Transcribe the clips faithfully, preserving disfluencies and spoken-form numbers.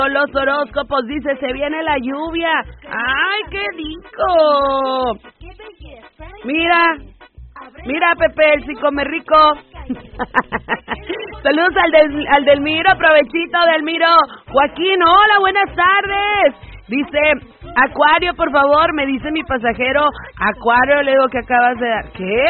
Los horóscopos, dice, se viene la lluvia. ¡Ay, qué rico! Mira, mira, Pepe, el si come rico. Saludos al del, al Delmiro, provechito, Delmiro. Joaquín, hola, buenas tardes. Dice, Acuario, por favor, me dice mi pasajero. Acuario, le digo que acabas de dar. ¿Qué?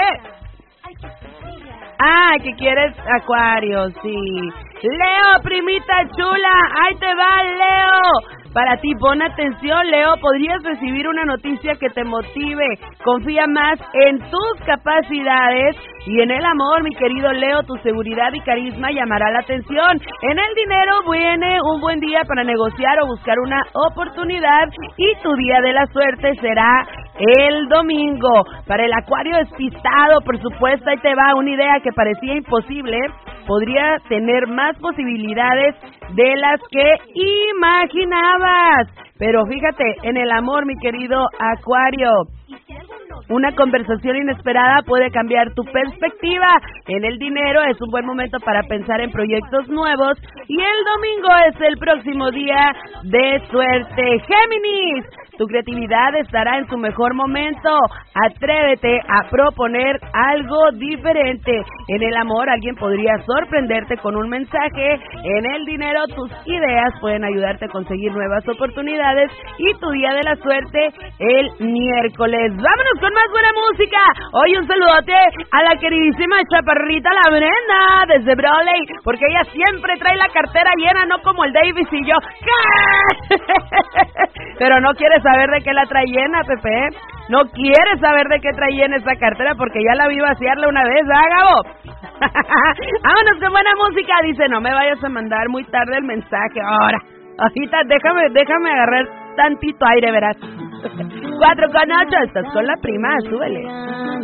Ah, que quieres Acuario, sí. Leo, primita chula, ahí te va, Leo. Para ti, pon atención, Leo, podrías recibir una noticia que te motive. Confía más en tus capacidades y en el amor, mi querido Leo. Tu seguridad y carisma llamará la atención. En el dinero viene un buen día para negociar o buscar una oportunidad y tu día de la suerte será el domingo. Para el Acuario despistado, por supuesto, ahí te va una idea que parecía imposible. Podría tener más posibilidades de las que imaginabas. Pero fíjate, en el amor, mi querido Acuario, una conversación inesperada puede cambiar tu perspectiva. En el dinero es un buen momento para pensar en proyectos nuevos. Y el domingo es el próximo día de suerte. Géminis, tu creatividad estará en su mejor momento. Atrévete a proponer algo diferente. En el amor, alguien podría sorprenderte con un mensaje. En el dinero, tus ideas pueden ayudarte a conseguir nuevas oportunidades. Y tu día de la suerte, el miércoles. ¡Vámonos con más buena música! Hoy un saludote a la queridísima chaparrita, la Brenda, desde Broly, porque ella siempre trae la cartera llena, no como el Davis y yo. ¿Qué? Pero no quiere saber de qué la trae llena, Pepe. No quiere saber de qué trae llena esa cartera porque ya la vi vaciarla una vez, ¿ah, Gabo? Vámonos con buena música. Dice, no me vayas a mandar muy tarde el mensaje. Ahora, ahorita déjame, déjame agarrar tantito aire, verás. Cuatro con ocho, estás con la prima, súbele.